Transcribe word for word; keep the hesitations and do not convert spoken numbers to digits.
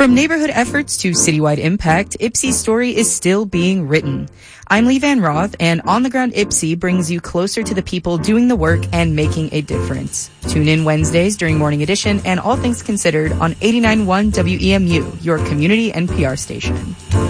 From neighborhood efforts to citywide impact, Ipsy's story is still being written. I'm Lee Van Roth, and On the Ground Ipsy brings you closer to the people doing the work and making a difference. Tune in Wednesdays during Morning Edition and All Things Considered on eighty-nine point one W E M U, your community N P R station.